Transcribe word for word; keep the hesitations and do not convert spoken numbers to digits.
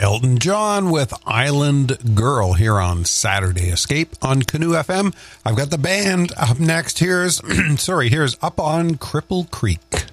Elton John with Island Girl here on Saturday Escape on Canoe F M. I've got the band up next. Here's, sorry, here's Up on Cripple Creek.